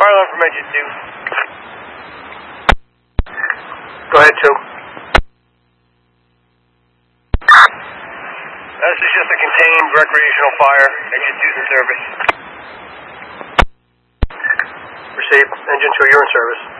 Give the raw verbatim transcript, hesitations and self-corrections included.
fire alarm from engine two. Go ahead, two. This is just a contained recreational fire. Engine two's in service. Received. Engine two, you're in service.